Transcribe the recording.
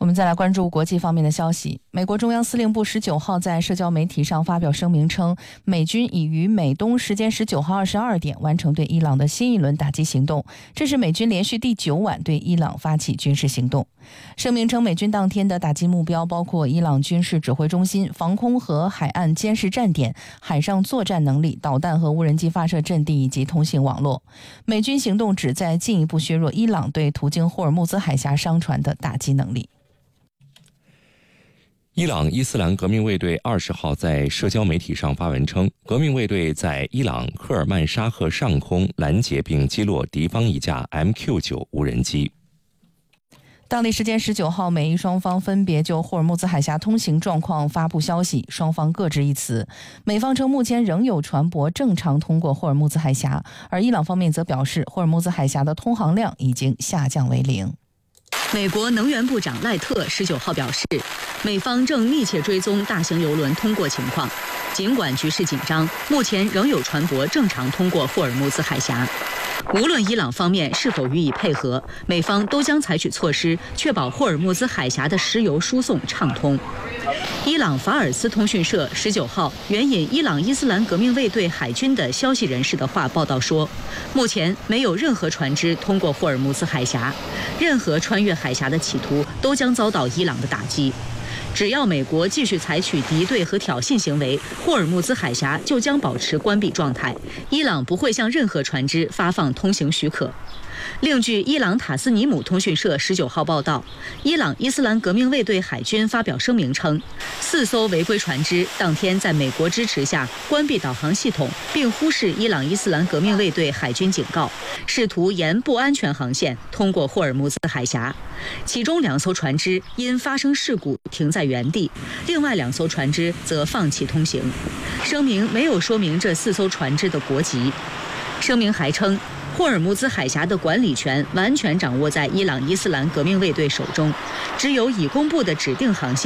我们再来关注国际方面的消息。美国中央司令部19号在社交媒体上发表声明称，美军已于美东时间19号22点完成对伊朗的新一轮打击行动，这是美军连续第9晚对伊朗发起军事行动。声明称，美军当天的打击目标包括伊朗军事指挥中心、防空和海岸监视站点、海上作战能力、导弹和无人机发射阵地以及通信网络。美军行动旨在进一步削弱伊朗对途经霍尔木兹海峡商船的打击能力。 伊朗伊斯兰革命卫队20号在社交媒体上发文称，革命卫队在伊朗科尔曼沙赫上空拦截并击落敌方一架 MQ-9 无人机。 当地时间19号，美伊双方分别就霍尔木兹海峡通行状况发布消息，双方各执一词。美方称目前仍有船舶正常通过霍尔木兹海峡，而伊朗方面则表示，霍尔木兹海峡的通航量已经下降为0。 美国能源部长赖特19号表示，美方正密切追踪大型邮轮通过情况，尽管局势紧张，目前仍有船舶正常通过霍尔木兹海峡。无论伊朗方面是否予以配合，美方都将采取措施，确保霍尔木兹海峡的石油输送畅通。伊朗法尔斯通讯社19号援引伊朗伊斯兰革命卫队海军的消息人士的话报道说，目前没有任何船只通过霍尔木兹海峡，任何穿越海峡的企图都将遭到伊朗的打击。只要美国继续采取敌对和挑衅行为，霍尔木兹海峡就将保持关闭状态，伊朗不会向任何船只发放通行许可。另据伊朗塔斯尼姆通讯社19号报道，伊朗伊斯兰革命卫队海军发表声明称，4艘违规船只当天在美国支持下关闭导航系统，并忽视伊朗伊斯兰革命卫队海军警告，试图沿不安全航线通过霍尔木兹海峡。其中2艘船只因发生事故停在原地，另外2艘船只则放弃通行。声明没有说明这4艘船只的国籍。声明还称，霍尔木兹海峡的管理权完全掌握在伊朗伊斯兰革命卫队手中，只有已公布的指定航线